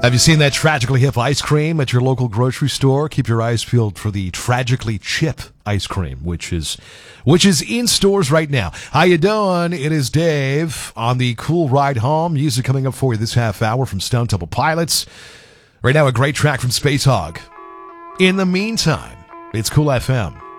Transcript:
Have you seen that Tragically Hip ice cream at your local grocery store? Keep your eyes peeled for the Tragically Chip ice cream, which is in stores right now. How you doing? It is Dave on the Cool Ride Home. Music coming up for you this half hour from Stone Temple Pilots. Right now, a great track from Space Hog. In the meantime, it's Cool FM.